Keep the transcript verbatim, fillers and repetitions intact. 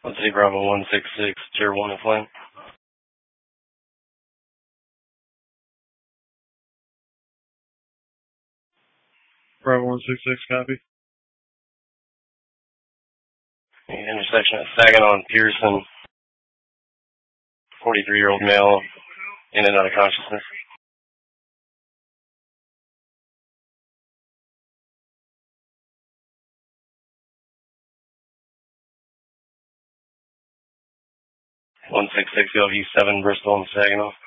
Let's see, Bravo one six six, Tier one Flame. Bravo one six six, copy. The intersection at Saginaw and Pearson. forty-three-year-old male, in and out of consciousness. one six six, you'll have U seven, Bristol and Saginaw.